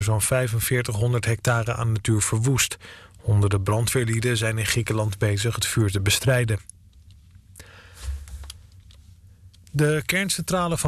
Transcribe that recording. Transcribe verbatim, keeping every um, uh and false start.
zo'n vijfenveertighonderd hectare aan natuur verwoest. Honderden brandweerlieden zijn in Griekenland bezig het vuur te bestrijden. De kerncentrale van